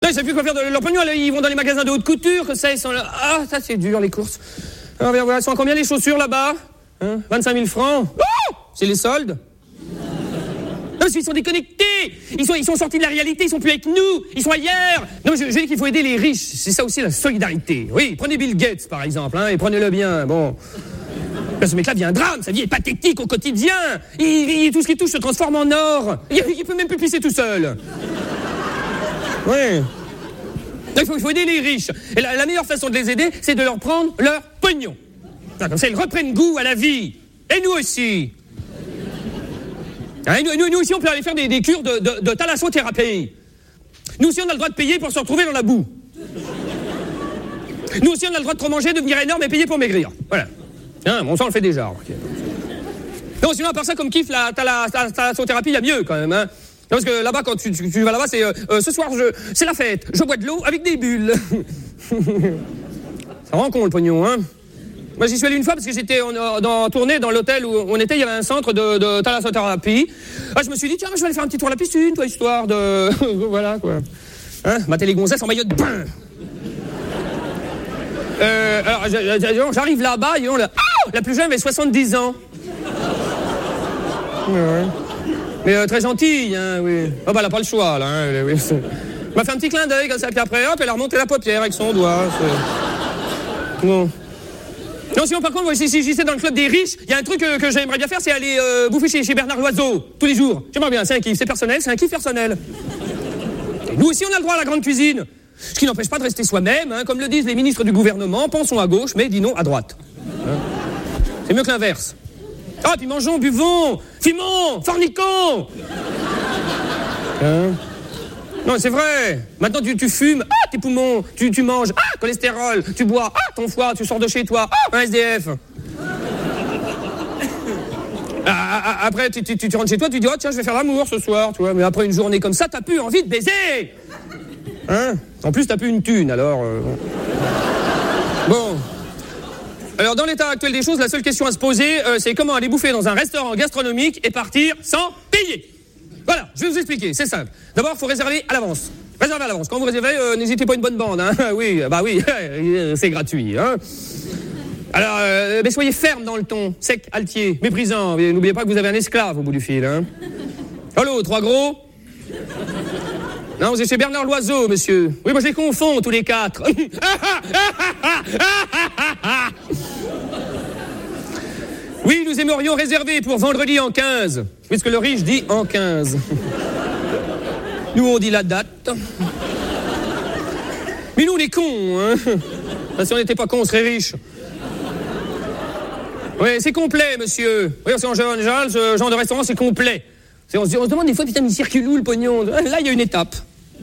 Ils savent plus quoi faire de leur pognon, ils vont dans les magasins de haute couture, que ça, ils sont là. Ah, ça c'est dur, les courses. Alors, viens voir, elles sont à combien les chaussures là-bas 25 000 francs. Oh, c'est les soldes. Non, parce qu'ils sont déconnectés. Ils sont sortis de la réalité, ils sont plus avec nous, ils sont ailleurs. Non, je dis qu'il faut aider les riches, c'est ça aussi la solidarité. Oui, prenez Bill Gates par exemple, et prenez-le bien, bon. Là, ce mec-là vit un drame, sa vie est pathétique au quotidien. Tout ce qu'il touche se transforme en or. Il peut même plus pisser tout seul. Oui. Il faut aider les riches. Et la meilleure façon de les aider, c'est de leur prendre leur pognon. Comme ça, ils reprennent goût à la vie. Et nous aussi. Nous aussi, on peut aller faire des cures de thalassothérapie. Nous aussi, on a le droit de payer pour se retrouver dans la boue. Nous aussi, on a le droit de trop manger, devenir énorme et payer pour maigrir. Voilà. Bon, ça, on le fait déjà. Okay. Non, sinon, à part ça, comme kiff, la thalassothérapie, il y a mieux, quand même. Hein. Parce que là-bas, quand tu vas là-bas, c'est ce soir, c'est la fête. Je bois de l'eau avec des bulles. Ça rend con, le pognon, hein. Moi, j'y suis allé une fois parce que j'étais en tournée dans l'hôtel où on était. Il y avait un centre de thalassothérapie. Ah, je me suis dit, tiens, je vais aller faire un petit tour à la piscine, toi, histoire de... voilà, quoi. Hein, mater les gonzesses en maillot de bain. Alors, j'arrive là-bas, et la plus jeune avait 70 ans. Ouais. Mais très gentille, hein, oui. Oh, bah, elle n'a pas le choix, là, hein, oui. Elle m'a fait un petit clin d'œil, comme ça, puis après, hop, elle a remonté la paupière avec son doigt. Bon. Non, sinon, par contre, si j'étais dans le club des riches, il y a un truc que j'aimerais bien faire, c'est aller bouffer chez Bernard Loiseau, tous les jours. J'aimerais bien, c'est un kiff, c'est personnel, c'est un kiff personnel. Et nous aussi, on a le droit à la grande cuisine. Ce qui n'empêche pas de rester soi-même, hein, comme le disent les ministres du gouvernement, pensons à gauche, mais disons à droite. Hein. C'est mieux que l'inverse. Ah, puis mangeons, buvons, fumons, forniquons. Hein? Non, c'est vrai. Maintenant, tu fumes, tes poumons, tu manges, cholestérol, tu bois, ton foie, tu sors de chez toi, un SDF. Après, tu rentres chez toi, tu dis, tiens, je vais faire l'amour ce soir, tu vois. Mais après une journée comme ça, t'as plus envie de baiser. Hein? En plus, t'as plus une thune, alors... Bon. Alors, dans l'état actuel des choses, la seule question à se poser, c'est comment aller bouffer dans un restaurant gastronomique et partir sans payer. Voilà, je vais vous expliquer, c'est simple. D'abord, il faut réserver à l'avance. Réservez à l'avance. Quand vous réservez, n'hésitez pas une bonne bande, hein. Oui, c'est gratuit, hein. Alors, mais soyez ferme dans le ton, sec, altier, méprisant. N'oubliez pas que vous avez un esclave au bout du fil, hein. Allô, 3 gros? Non, vous êtes chez Bernard Loiseau, monsieur. Oui, moi je les confonds, tous les 4. Oui, nous aimerions réserver pour vendredi en 15, puisque le riche dit en 15. Nous, on dit la date. Mais nous, on est cons, hein. Enfin, si on n'était pas cons, on serait riches. Oui, c'est complet, monsieur. Oui, en général, ce genre de restaurant, c'est complet. On se demande des fois, putain, mais il circule où le pognon? Là, il y a une étape.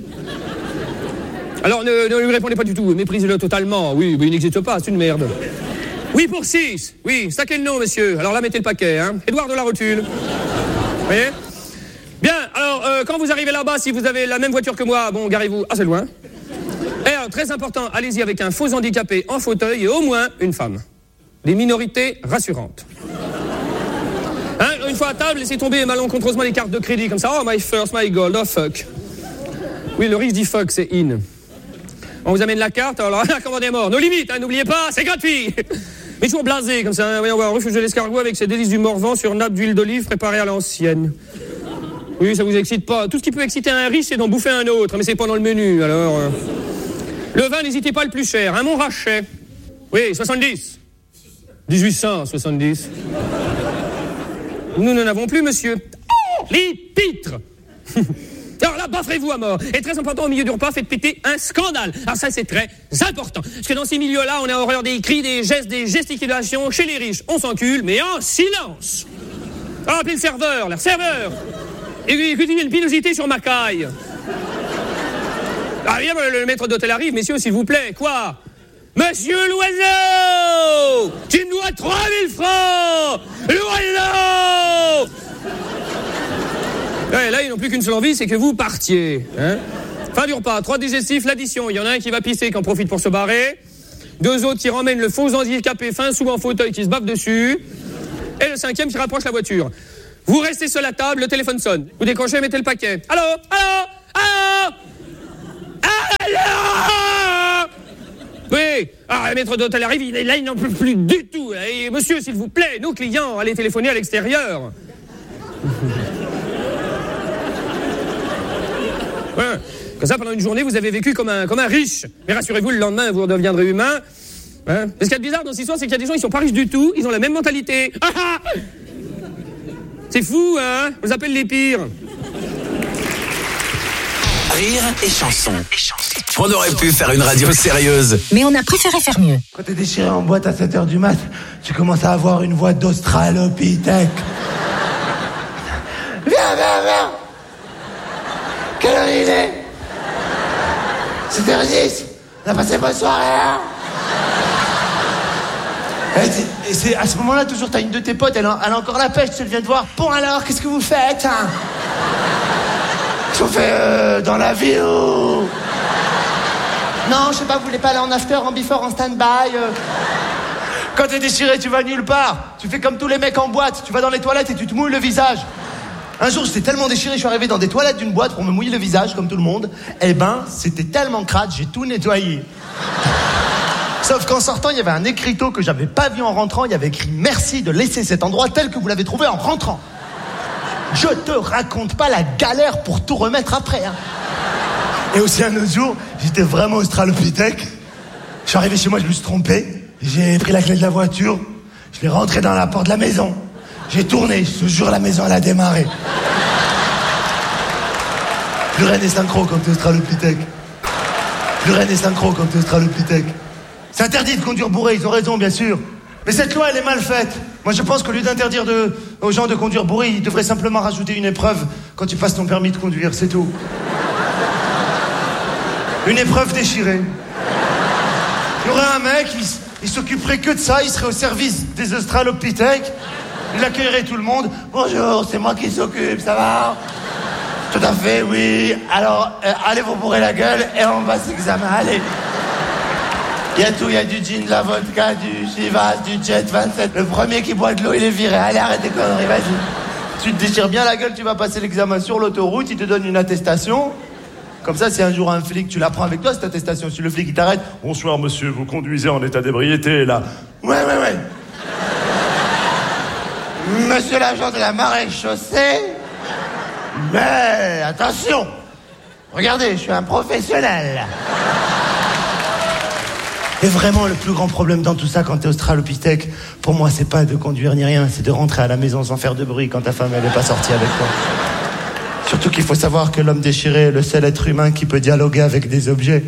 Alors, ne lui répondez pas du tout, méprisez-le totalement. Oui, mais il n'existe pas, c'est une merde. Oui, pour 6. Oui, c'est à quel nom, monsieur? Alors là, mettez le paquet, hein. Édouard de la Rotule. Vous voyez? Bien, alors, quand vous arrivez là-bas, si vous avez la même voiture que moi, bon, garez-vous assez loin. Et alors, très important, allez-y avec un faux handicapé en fauteuil et au moins une femme. Des minorités rassurantes. Hein, une fois à table, laissez tomber malencontreusement les cartes de crédit, comme ça. Oh, my first, my gold, oh, fuck. Oui, le riche dit fuck, c'est in. On vous amène la carte, alors la commande est morte. Nos limites, hein, n'oubliez pas, c'est gratuit. Mais toujours blasé, comme ça. Voyons voir, refuge de l'escargot avec ses délices du Morvan sur nappe d'huile d'olive préparée à l'ancienne. Oui, ça vous excite pas. Tout ce qui peut exciter un riche, c'est d'en bouffer un autre, mais c'est pas dans le menu, alors... Le vin, n'hésitez pas, le plus cher. Un Montrachet. Oui, 70. 1870. Nous n'en avons plus, monsieur. Oh, les pitres. Alors là, bafferez-vous à mort. Et très important, au milieu du repas, faites péter un scandale. Alors ça, c'est très important. Parce que dans ces milieux-là, on a horreur des cris, des gestes, des gesticulations. Chez les riches, on s'encule, mais en silence. Alors appelez le serveur. Et continuez une pilosité sur ma caille. Ah, bien, le maître d'hôtel arrive, messieurs, s'il vous plaît. Quoi? Monsieur Loiseau! Tu me dois 3000 francs! Loiseau! Ouais, là, ils n'ont plus qu'une seule envie, c'est que vous partiez. Hein? Fin du repas, 3 digestifs, l'addition. Il y en a un qui va pisser, qui en profite pour se barrer. 2 autres qui ramènent le faux handicapé fin sous en fauteuil qui se bave dessus. Et le 5e qui rapproche la voiture. Vous restez seul à table, le téléphone sonne. Vous décrochez, mettez le paquet. Allô? journée. Ah, le maître d'hôtel arrive, il n'en peut plus du tout. Et monsieur, s'il vous plaît, nos clients, allez téléphoner à l'extérieur. Ouais. Comme ça, pendant une journée, vous avez vécu comme un riche. Mais rassurez-vous, le lendemain, vous redeviendrez humain. Hein. Et ce qu'il y a de bizarre dans cette histoire, c'est qu'il y a des gens, ils sont pas riches du tout, ils ont la même mentalité. Ah, ah. C'est fou, hein? On les appelle les pires. Rire et chanson. On aurait pu faire une radio sérieuse, mais on a préféré faire mieux. Quand t'es déchiré en boîte à 7h du mat, tu commences à avoir une voix d'Australopithèque. Viens. Quelle heure il est? 7h10. On a passé bonne soirée, hein? Et c'est à ce moment-là, toujours, t'as une de tes potes, elle a encore la pêche, tu viens de voir. Bon alors, qu'est-ce que vous faites, hein? Qu'est-ce qu'on fait dans la vie, ou... Non, je sais pas, vous voulez pas aller en after, en before, en stand-by Quand t'es déchiré, tu vas nulle part. Tu fais comme tous les mecs en boîte, tu vas dans les toilettes et tu te mouilles le visage. Un jour, j'étais tellement déchiré, je suis arrivé dans des toilettes d'une boîte pour me mouiller le visage, comme tout le monde. Eh ben, c'était tellement crade, j'ai tout nettoyé. Sauf qu'en sortant, il y avait un écriteau que j'avais pas vu en rentrant. Il y avait écrit « Merci de laisser cet endroit tel que vous l'avez trouvé en rentrant ». Je te raconte pas la galère pour tout remettre après. Hein. Et aussi un autre jour, j'étais vraiment australopithèque. Je suis arrivé chez moi, je me suis trompé. J'ai pris la clé de la voiture. Je l'ai rentrée dans la porte de la maison. J'ai tourné. Ce jour, la maison, elle a démarré. Plus rien n'est synchro quand t'es australopithèque. Plus rien n'est synchro quand t'es australopithèque. C'est interdit de conduire bourré, ils ont raison, bien sûr. Mais cette loi, elle est mal faite. Moi, je pense qu'au lieu d'interdire aux gens de conduire bourré, ils devraient simplement rajouter une épreuve quand tu passes ton permis de conduire, c'est tout. Une épreuve déchirée. Il y aurait un mec, il s'occuperait que de ça, il serait au service des australopithèques, il accueillerait tout le monde. Bonjour, c'est moi qui s'occupe, ça va? Tout à fait, oui. Alors, allez vous bourrer la gueule et on passe l'examen, allez. Il y a tout, il y a du gin, de la vodka, du Chivas, du Jet 27. Le premier qui boit de l'eau, il est viré. Allez, arrête tes conneries, vas-y. Tu te déchires bien la gueule, tu vas passer l'examen sur l'autoroute, il te donne une attestation. Comme ça, si un jour un flic, tu la prends avec toi, cette attestation. Si le flic, il t'arrête. Bonsoir, monsieur, vous conduisez en état d'ébriété, là. Ouais. Monsieur l'agent de la maréchaussée. Mais, attention. Regardez, je suis un professionnel. Et vraiment, le plus grand problème dans tout ça, quand t'es australopithèque, pour moi, c'est pas de conduire ni rien, c'est de rentrer à la maison sans faire de bruit quand ta femme, elle est pas sortie avec toi. Surtout qu'il faut savoir que l'homme déchiré est le seul être humain qui peut dialoguer avec des objets.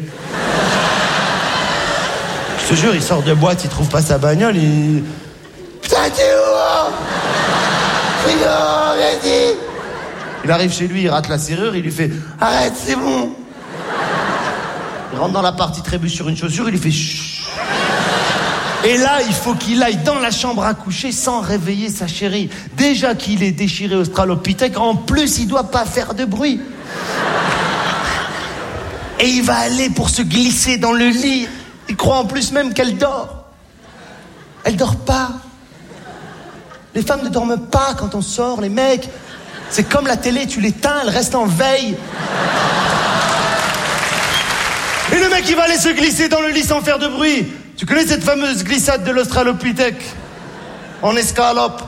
Je te jure, il sort de boîte, il trouve pas sa bagnole, il... Putain, t'es où? Frigo, vas-y. Il arrive chez lui, il rate la serrure, il lui fait « Arrête, c'est bon !» Il rentre dans la partie, trébuche sur une chaussure, il lui fait chut. Et là, il faut qu'il aille dans la chambre à coucher sans réveiller sa chérie. Déjà qu'il est déchiré australopithèque, en plus, il doit pas faire de bruit. Et il va aller pour se glisser dans le lit. Il croit en plus même qu'elle dort. Elle dort pas. Les femmes ne dorment pas quand on sort, les mecs. C'est comme la télé, tu l'éteins, elle reste en veille. Et le mec, il va aller se glisser dans le lit sans faire de bruit. Tu connais cette fameuse glissade de l'australopithèque? En escalope.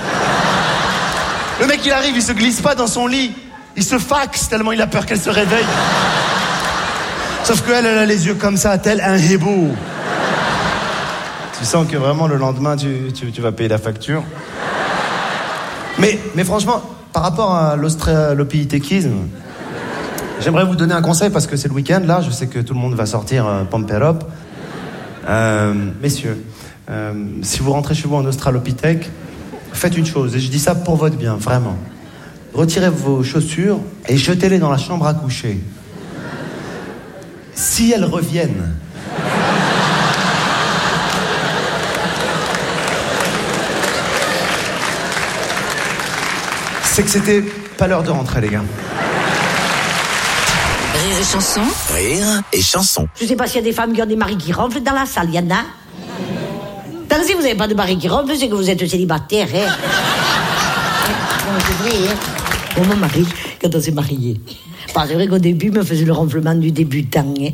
Le mec, il arrive, il se glisse pas dans son lit. Il se faxe tellement il a peur qu'elle se réveille. Sauf qu'elle, elle a les yeux comme ça, tel un hibou. Tu sens que vraiment, le lendemain, tu vas payer la facture. Mais franchement, par rapport à l'australopithéquisme, j'aimerais vous donner un conseil parce que c'est le week-end, là. Je sais que tout le monde va sortir pump it up. Messieurs, si vous rentrez chez vous en australopithèque, faites une chose, et je dis ça pour votre bien, vraiment. Retirez vos chaussures et jetez-les dans la chambre à coucher. Si elles reviennent... c'est que c'était pas l'heure de rentrer, les gars. Rire et chanson. Rire et chanson. Je sais pas s'il y a des femmes qui ont des maris qui ronflent dans la salle, il y en a. Donc si vous n'avez pas de mari qui ronfle, c'est que vous êtes célibataire, hein. C'est vrai, hein. Bon, mon mari, quand on s'est mariés, c'est vrai qu'au début, il me faisait le ronflement du débutant, hein.